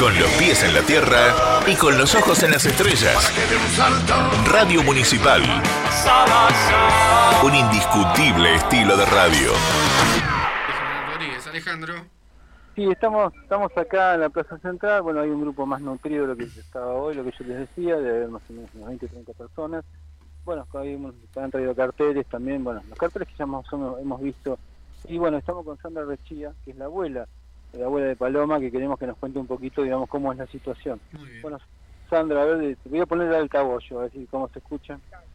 Con los pies en la tierra y con los ojos en las estrellas. Radio Municipal. Un indiscutible estilo de radio. Alejandro. Sí, estamos acá en la Plaza Central. Bueno, hay un grupo más nutrido de lo que estaba hoy, lo que yo les decía, de haber más o menos unas 20 o 30 personas. Bueno, han traído carteles también, bueno, los carteles que ya más o menos hemos visto. Y bueno, estamos con Sandra Rechía, que es la abuela de Paloma, que queremos que nos cuente un poquito, digamos, cómo es la situación. Muy bien. Bueno, Sandra, a ver, te voy a poner el altavoz, a ver si cómo se escucha.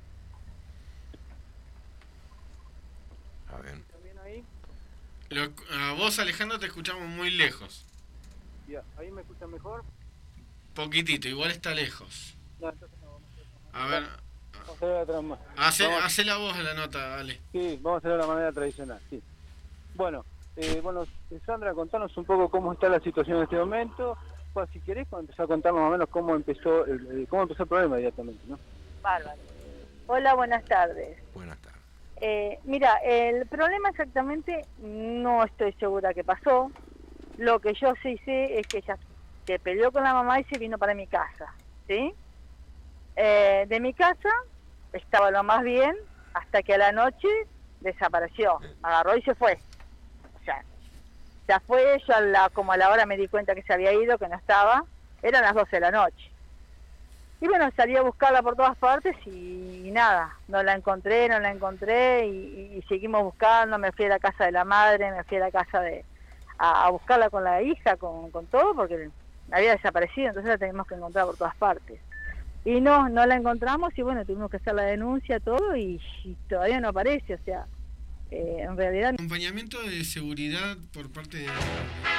A ver. ¿También ahí? A vos, Alejandro, te escuchamos muy lejos. Ya, ¿ahí me escuchan mejor? Poquitito, igual está lejos. No, entonces no, A ver, vamos a hacer otra más. hacé la voz de la nota, dale. Sí, vamos a hacerlo de la manera tradicional, sí. Bueno, Sandra, contanos un poco cómo está la situación en este momento. Pues, si querés, empezar a contarnos más o menos cómo empezó el problema inmediatamente, ¿no? Bárbaro. Hola, buenas tardes. Buenas tardes. Mira, el problema exactamente no estoy segura que pasó. Lo que yo sí sé es que ella se peleó con la mamá y se vino para mi casa, ¿sí? De mi casa estaba lo más bien hasta que a la noche desapareció, agarró y se fue. O sea, ya fue, yo como a la hora me di cuenta que se había ido, que no estaba, eran las 12 de la noche. Y bueno, salí a buscarla por todas partes y nada, no la encontré y seguimos buscando. Me fui a la casa de la madre, me fui a la casa a buscarla con la hija, con todo, porque había desaparecido, entonces la tenemos que encontrar por todas partes. Y no la encontramos y bueno, tuvimos que hacer la denuncia, todo, y todavía no aparece, o sea, en realidad... Acompañamiento de seguridad por parte de...